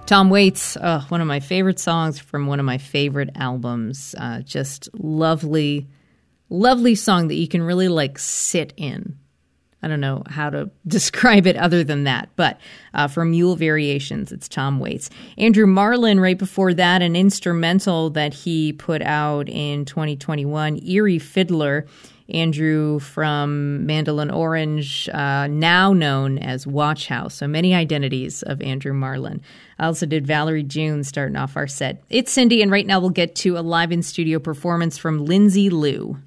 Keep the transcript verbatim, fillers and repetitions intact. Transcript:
Tom Waits, uh, one of my favorite songs from one of my favorite albums. Uh, just lovely, lovely song that you can really like sit in. I don't know how to describe it other than that, but uh, for Mule Variations, it's Tom Waits. Andrew Marlin, right before that, an instrumental that he put out in twenty twenty-one, Eerie Fiddler. Andrew from Mandolin Orange, uh, now known as Watch House. So many identities of Andrew Marlin. I also did Valerie June starting off our set. It's Cindy, and right now we'll get to a live in-studio performance from Lindsay Lou.